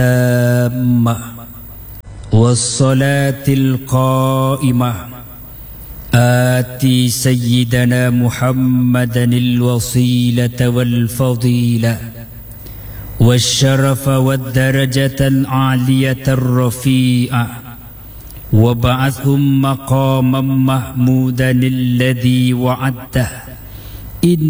والصلاة القائمة آتي سيدنا محمدا الوسيلة والفضيلة والشرف والدرجة العالية الرفيعة وابعثهم مقاما محمودا الذي وعدته